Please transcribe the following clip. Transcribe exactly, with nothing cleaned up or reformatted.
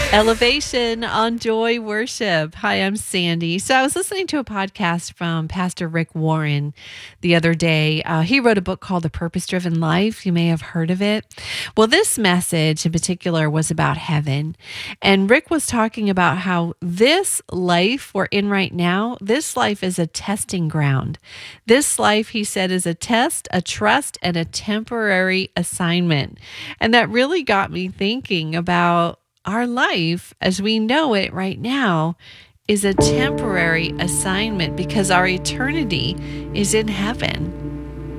Elevation on Joy Worship. Hi, I'm Sandy. So I was listening to a podcast from Pastor Rick Warren the other day. Uh, he wrote a book called The Purpose Driven Life. You may have heard of it. Well, this message in particular was about heaven. And Rick was talking about how this life we're in right now, this life is a testing ground. This life, he said, is a test, a trust, and a temporary assignment. And that really got me thinking about our life as we know it right now is a temporary assignment because our eternity is in heaven.